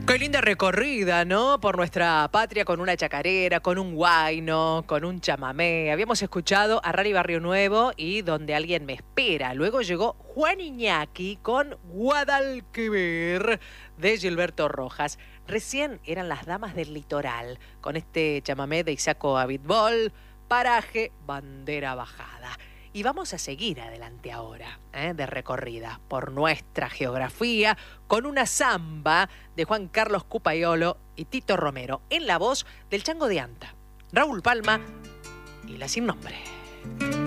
Qué linda recorrida, ¿no? Por nuestra patria con una chacarera, con un huayno, con un chamamé. Habíamos escuchado a Rally Barrio Nuevo y Donde alguien me espera. Luego llegó Juan Iñaki con Guadalquivir de Gilberto Rojas. Recién eran Las Damas del Litoral con este chamamé de Isaco Abitbol, Paraje, Bandera Bajada. Y vamos a seguir adelante ahora, de recorrida por nuestra geografía, con una samba de Juan Carlos Cupaiolo y Tito Romero, en la voz del Chango de Anta, Raúl Palma y la Sin Nombre.